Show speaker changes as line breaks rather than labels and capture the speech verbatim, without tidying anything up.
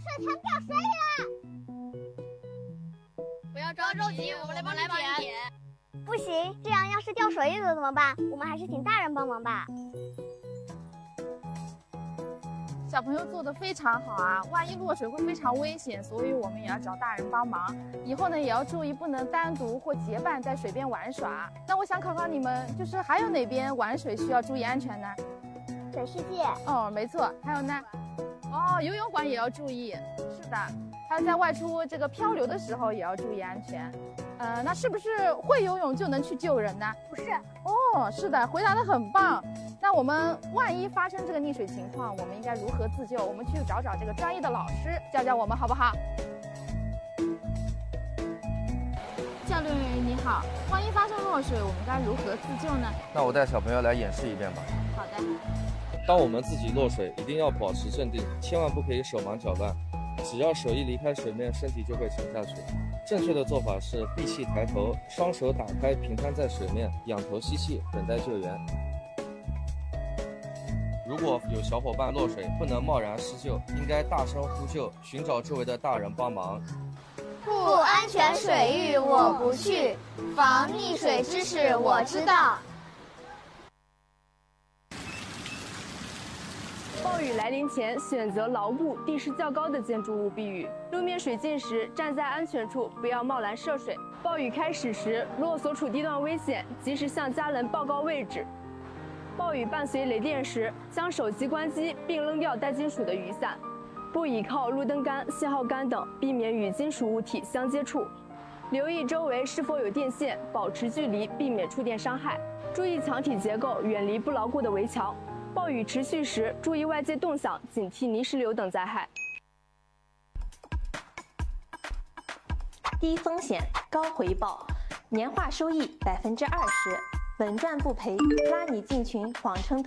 水塘掉水里了！
不要着急，我们来帮你捡。
不行，这样要是掉水里了怎么办？我们还是请大人帮忙吧。
小朋友做的非常好啊，万一落水会非常危险，所以我们也要找大人帮忙。以后呢也要注意，不能单独或结伴在水边玩耍。那我想考考你们，就是还有哪边玩水需要注意安全呢？
水世界。
哦，没错。还有呢？哦，游泳馆也要注意。是的，还有在外出这个漂流的时候也要注意安全。呃，那是不是会游泳就能去救人呢？
不是。
哦，是的，回答得很棒。那我们万一发生这个溺水情况，我们应该如何自救？我们去找找这个专业的老师教教我们，好不好？教练员你好，万一发生落水，我们该如何自救呢？
那我带小朋友来演示一遍吧。
好的。
当我们自己落水，一定要保持镇定，千万不可以手忙脚乱。只要手一离开水面，身体就会沉下去。正确的做法是闭气抬头，双手打开，平摊在水面，仰头吸气，等待救援。如果有小伙伴落水，不能贸然施救，应该大声呼救，寻找周围的大人帮忙。
不安全水域我不去，防溺水知识我知道。
暴雨来临前，选择牢固、地势较高的建筑物避雨。路面水浸时，站在安全处，不要贸然涉水。暴雨开始时，若所处地段危险，及时向家人报告位置。暴雨伴随雷电时，将手机关机并扔掉带金属的雨伞。不倚靠路灯杆、信号杆等，避免与金属物体相接触。留意周围是否有电线，保持距离，避免触电伤害。注意墙体结构，远离不牢固的围墙。暴雨持续时，注意外界动向，警惕泥石流等灾害。
低风险高回报，年化收益百分之二十，稳赚不赔，拉你进群谎称。